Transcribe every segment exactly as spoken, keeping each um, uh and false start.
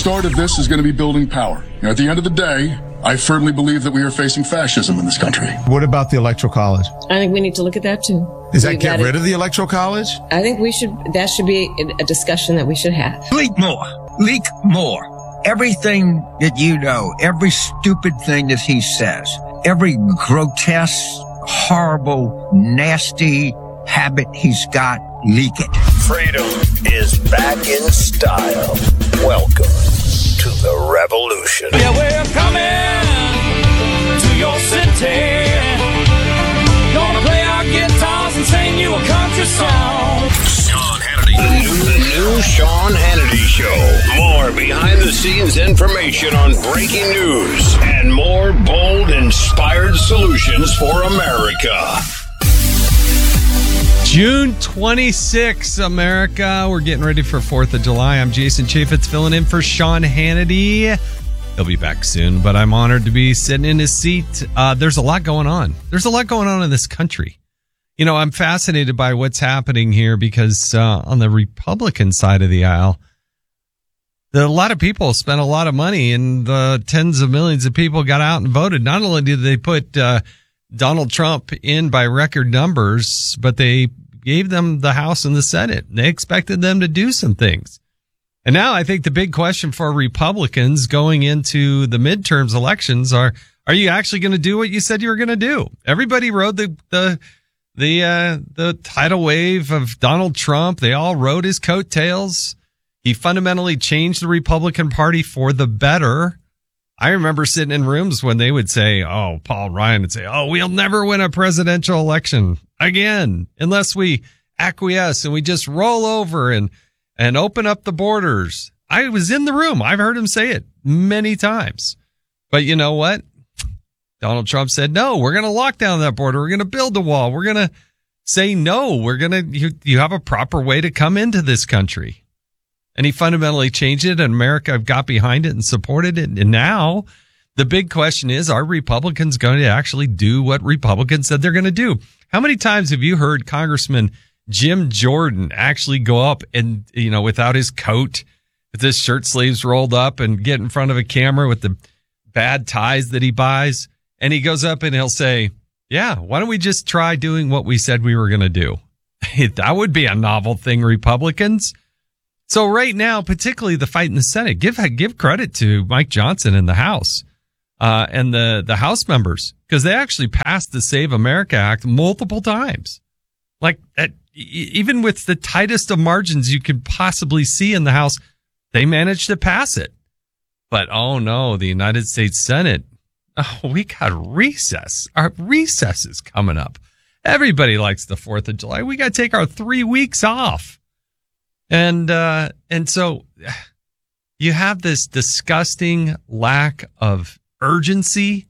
start of this is going to be building power. You know, at the end of the day, I firmly believe that we are facing fascism in this country. What about the Electoral College? I think we need to look at that too. Does that get rid of the Electoral College? I think we should, that should be a discussion that we should have. Leak more. Leak more. Everything that you know, every stupid thing that he says, every grotesque, horrible, nasty habit he's got, leak it. Freedom is back in style. Welcome to the revolution. Yeah, we're coming to your city. Gonna play our guitars and sing you a country song. Sean Hannity. The new, the new Sean Hannity Show. More behind-the-scenes information on breaking news and more bold, inspired solutions for America. June twenty-sixth, America. We're getting ready for fourth of July. I'm Jason Chaffetz filling in for Sean Hannity. He'll be back soon, but I'm honored to be sitting in his seat. Uh, there's a lot going on. There's a lot going on in this country. You know, I'm fascinated by what's happening here because uh, on the Republican side of the aisle, the, a lot of people spent a lot of money and the tens of millions of people got out and voted. Not only did they put uh, Donald Trump in by record numbers, but they gave them the House and the Senate. They expected them to do some things. And now I think the big question for Republicans going into the midterms elections are, are you actually going to do what you said you were going to do? Everybody rode the, the, the, uh, the tidal wave of Donald Trump. They all rode his coattails. He fundamentally changed the Republican Party for the better. I remember sitting in rooms when they would say, oh, Paul Ryan would say, oh, we'll never win a presidential election again unless we acquiesce and we just roll over and, and open up the borders. I was in the room. I've heard him say it many times. But you know what? Donald Trump said, no, we're going to lock down that border. We're going to build a wall. We're going to say, no, we're going to, you, you have a proper way to come into this country. And he fundamentally changed it, and America got behind it and supported it. And now the big question is, are Republicans going to actually do what Republicans said they're going to do? How many times have you heard Congressman Jim Jordan actually go up and, you know, without his coat, with his shirt sleeves rolled up and get in front of a camera with the bad ties that he buys? And he goes up and he'll say, yeah, why don't we just try doing what we said we were going to do? That would be a novel thing, Republicans. So right now, particularly the fight in the Senate, give give credit to Mike Johnson in the House uh, and the, the House members, because they actually passed the Save America Act multiple times. Like, at, even with the tightest of margins you could possibly see in the House, they managed to pass it. But, oh no, the United States Senate, oh, we got recess. Our recess is coming up. Everybody likes the fourth of July. We got to take our three weeks off. And, uh, and so you have this disgusting lack of urgency,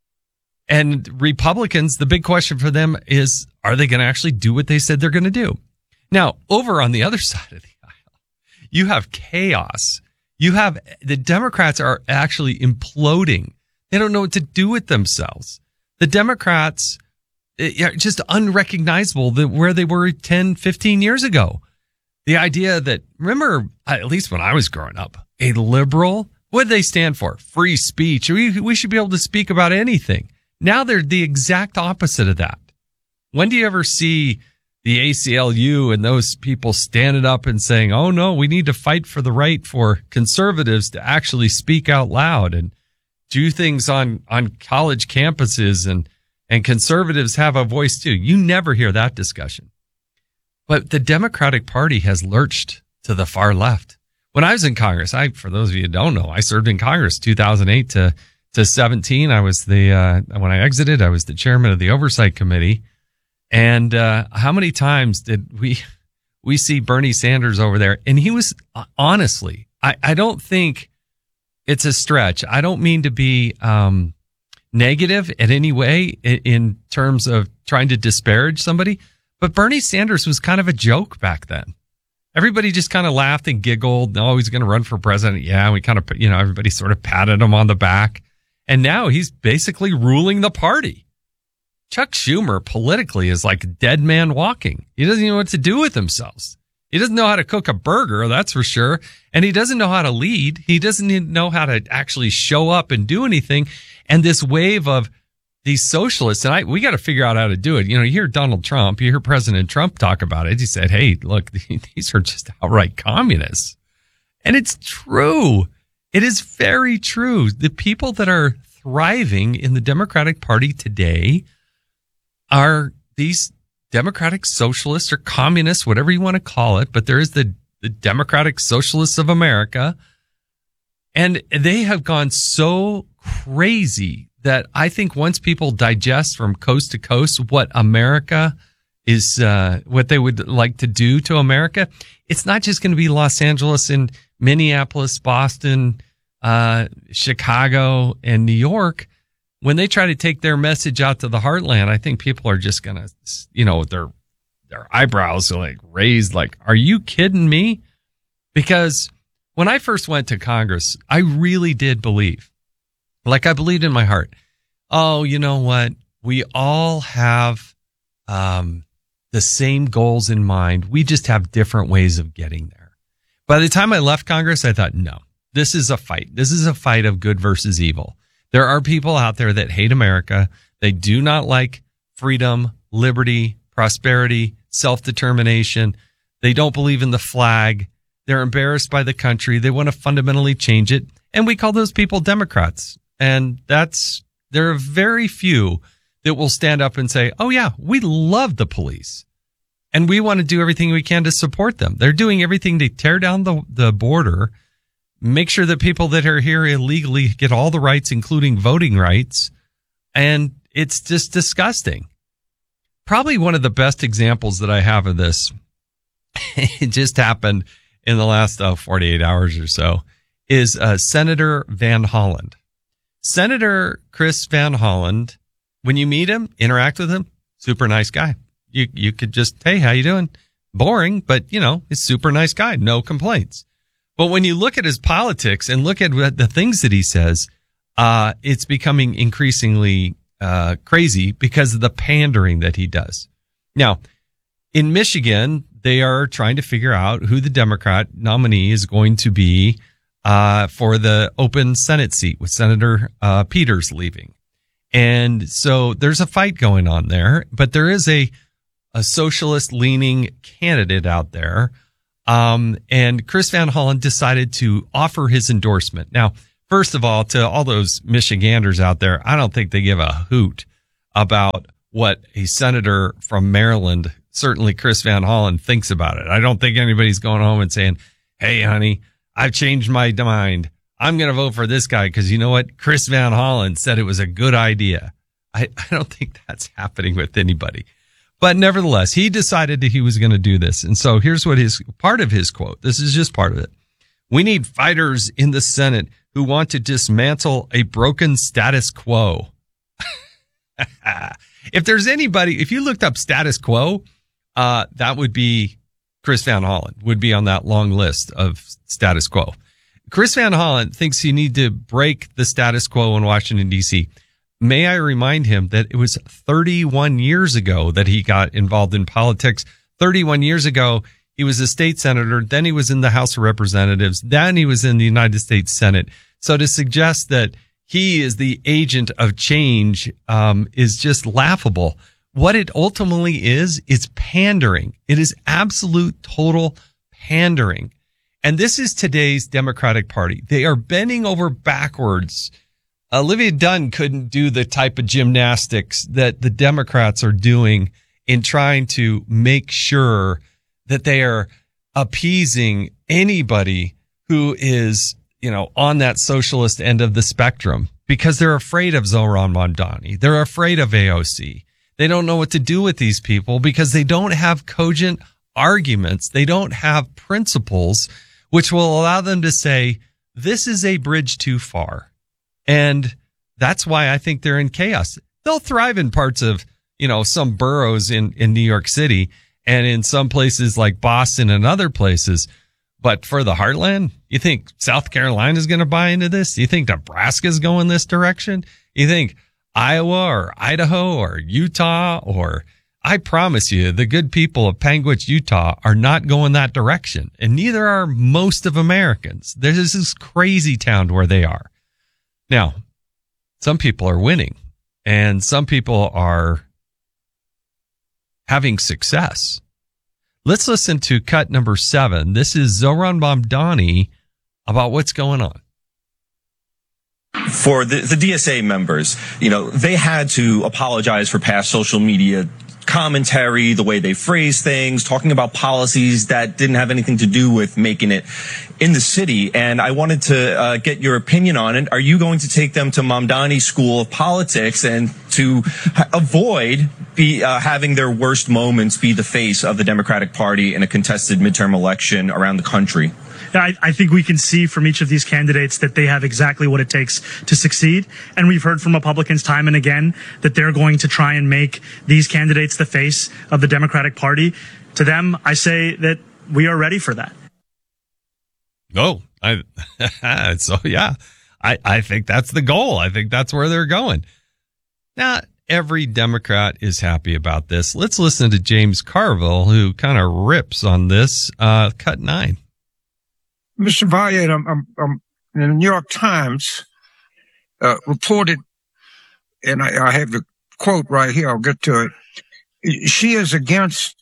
and Republicans, the big question for them is, are they going to actually do what they said they're going to do? Now, over on the other side of the aisle, you have chaos. You have the Democrats are actually imploding. They don't know what to do with themselves. The Democrats are just unrecognizable where they were ten, fifteen years ago. The idea that, remember, at least when I was growing up, a liberal, what did they stand for? Free speech. We, we should be able to speak about anything. Now they're the exact opposite of that. When do you ever see the A C L U and those people standing up and saying, oh no, we need to fight for the right for conservatives to actually speak out loud and do things on, on college campuses, and, and conservatives have a voice too? You never hear that discussion. But the Democratic Party has lurched to the far left. When I was in Congress, I, for those of you who don't know, I served in Congress two thousand eight to, to seventeen. I was the, uh, when I exited, I was the chairman of the Oversight Committee. And, uh, how many times did we, we see Bernie Sanders over there? And he was, uh, honestly, I, I don't think it's a stretch. I don't mean to be, um, negative in any way in, in terms of trying to disparage somebody. But Bernie Sanders was kind of a joke back then. Everybody just kind of laughed and giggled. Oh, he's going to run for president. Yeah, we kind of, you know, everybody sort of patted him on the back. And now he's basically ruling the party. Chuck Schumer politically is like a dead man walking. He doesn't even know what to do with himself. He doesn't know how to cook a burger, that's for sure. And he doesn't know how to lead. He doesn't even know how to actually show up and do anything. And this wave of these socialists, and I, we got to figure out how to do it. You know, you hear Donald Trump, you hear President Trump talk about it. He said, hey, look, these are just outright communists. And it's true. It is very true. The people that are thriving in the Democratic Party today are these Democratic Socialists or communists, whatever you want to call it. But there is the, the Democratic Socialists of America. And they have gone so crazy that I think once people digest from coast to coast what America is, uh, what they would like to do to America, it's not just going to be Los Angeles and Minneapolis, Boston, uh, Chicago, and New York. When they try to take their message out to the heartland, I think people are just going to, you know, their, their eyebrows are like raised, like, are you kidding me? Because when I first went to Congress, I really did believe, like I believed in my heart, oh, you know what? We all have um, the same goals in mind. We just have different ways of getting there. By the time I left Congress, I thought, no, this is a fight. This is a fight of good versus evil. There are people out there that hate America. They do not like freedom, liberty, prosperity, self-determination. They don't believe in the flag. They're embarrassed by the country. They want to fundamentally change it. And we call those people Democrats. And that's, there are very few that will stand up and say, oh yeah, we love the police and we want to do everything we can to support them. They're doing everything to tear down the, the border, make sure that people that are here illegally get all the rights, including voting rights. And it's just disgusting. Probably one of the best examples that I have of this, it just happened in the last uh, forty-eight hours or so, is uh, Senator Van Hollen. Senator Chris Van Hollen, when you meet him, interact with him, super nice guy. You you could just, hey, how you doing? Boring, but, you know, he's super nice guy, no complaints. But when you look at his politics and look at the things that he says, uh, it's becoming increasingly uh, crazy because of the pandering that he does. Now, in Michigan, they are trying to figure out who the Democrat nominee is going to be uh, for the open Senate seat with Senator uh, Peters leaving. And so there's a fight going on there, but there is a, a socialist leaning candidate out there. Um, and Chris Van Hollen decided to offer his endorsement. Now, first of all, to all those Michiganders out there, I don't think they give a hoot about what a senator from Maryland, certainly Chris Van Hollen, thinks about it. I don't think anybody's going home and saying, hey, honey, I've changed my mind. I'm going to vote for this guy because you know what? Chris Van Hollen said it was a good idea. I, I don't think that's happening with anybody. But nevertheless, he decided that he was going to do this. And so here's what his part of his quote. This is just part of it. We need fighters in the Senate who want to dismantle a broken status quo. If there's anybody, if you looked up status quo, uh, that would be Chris Van Hollen, would be on that long list of status quo. Chris Van Hollen thinks you need to break the status quo in Washington, D C. May I remind him that it was thirty-one years ago that he got involved in politics. thirty-one years ago, he was a state senator. Then he was in the House of Representatives. Then he was in the United States Senate. So to suggest that he is the agent of change um, is just laughable. What it ultimately is, is pandering. It is absolute, total pandering. And this is today's Democratic Party. They are bending over backwards. Olivia Dunn couldn't do the type of gymnastics that the Democrats are doing in trying to make sure that they are appeasing anybody who is, you know, on that socialist end of the spectrum, because they're afraid of Zohran Mamdani. They're afraid of A O C. They don't know what to do with these people because they don't have cogent arguments. They don't have principles which will allow them to say, this is a bridge too far. And that's why I think they're in chaos. They'll thrive in parts of, you know, some boroughs in, in New York City and in some places like Boston and other places. But for the heartland, you think South Carolina is going to buy into this? You think Nebraska is going this direction? You think Iowa or Idaho or Utah or I promise you, the good people of Panguitch, Utah are not going that direction. And neither are most of Americans. There's this crazy town where they are. Now, some people are winning and some people are having success. Let's listen to cut number seven. This is Zohran Mamdani about what's going on. For the, the D S A members, you know, they had to apologize for past social media commentary, the way they phrase things, talking about policies that didn't have anything to do with making it in the city. And I wanted to uh, get your opinion on it. Are you going to take them to Mamdani School of Politics and to ha- avoid be uh, having their worst moments be the face of the Democratic Party in a contested midterm election around the country? I, I think we can see from each of these candidates that they have exactly what it takes to succeed. And we've heard from Republicans time and again that they're going to try and make these candidates the face of the Democratic Party. To them, I say that we are ready for that. Oh, I, so yeah, I, I think that's the goal. I think that's where they're going. Not every Democrat is happy about this. Let's listen to James Carville, who kind of rips on this, uh, cut nine. Mister Valiant, I'm, I'm, I'm, the New York Times uh, reported, and I, I have the quote right here. I'll get to it. She is against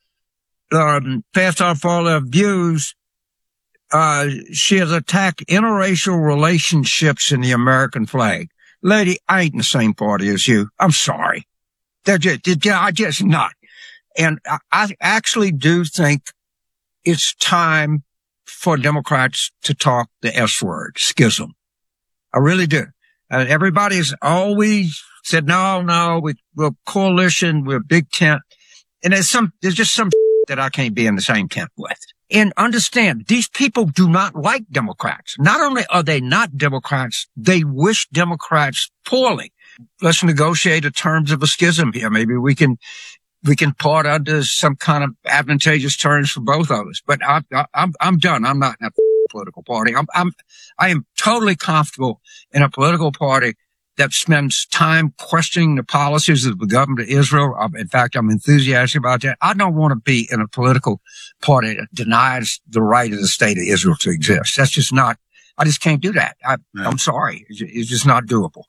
um, pass off all their views. Uh, she has attacked interracial relationships in the American flag. Lady, I ain't in the same party as you. I'm sorry. They're just, they're, I just not. And I, I actually do think it's time for Democrats to talk the S word, schism. I really do. Uh, everybody's always said, no, no, we, we're coalition, we're big tent. And there's some, there's just some that I can't be in the same tent with. And understand, these people do not like Democrats. Not only are they not Democrats, they wish Democrats poorly. Let's negotiate the terms of a schism here. Maybe we can We can part under some kind of advantageous terms for both of us. But I, I, I'm, I'm done. I'm not in a political party. I'm, I'm, I am totally comfortable in a political party that spends time questioning the policies of the government of Israel. In fact, I'm enthusiastic about that. I don't want to be in a political party that denies the right of the state of Israel to exist. That's just not, I just can't do that. I, yeah. I'm sorry. It's, it's just not doable.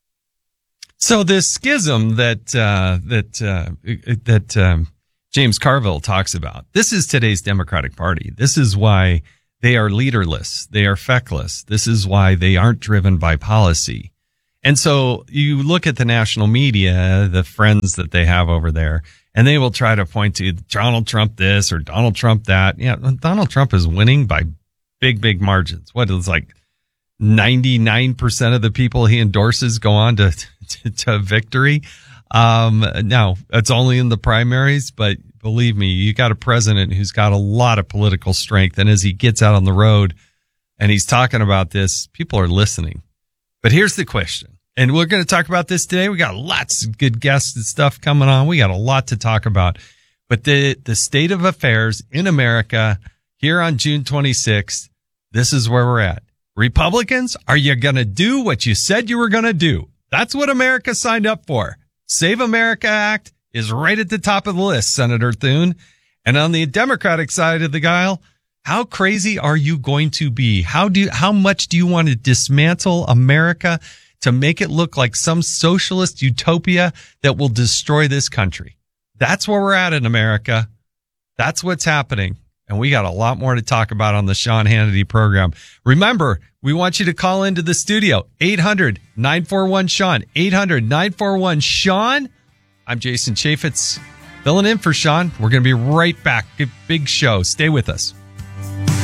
So this schism that uh, that uh, that um, James Carville talks about, this is today's Democratic Party. This is why they are leaderless. They are feckless. This is why they aren't driven by policy. And so you look at the national media, the friends that they have over there, and they will try to point to Donald Trump this or Donald Trump that. Yeah, Donald Trump is winning by big, big margins. What is like ninety-nine percent of the people he endorses go on to, to, to victory. Um, now it's only in the primaries, but believe me, you got a president who's got a lot of political strength. And as he gets out on the road and he's talking about this, people are listening. But here's the question. And we're going to talk about this today. We got lots of good guests and stuff coming on. We got a lot to talk about, but the, the state of affairs in America here on June twenty-sixth, this is where we're at. Republicans, are you going to do what you said you were going to do? That's what America signed up for. Save America Act is right at the top of the list, Senator Thune. And on the Democratic side of the aisle, how crazy are you going to be? How do you, how much do you want to dismantle America to make it look like some socialist utopia that will destroy this country? That's where we're at in America. That's what's happening. And we got a lot more to talk about on the Sean Hannity program. Remember, we want you to call into the studio. eight hundred nine four one Sean. eight hundred nine four one Sean. I'm Jason Chaffetz, filling in for Sean. We're going to be right back. Good, big show. Stay with us.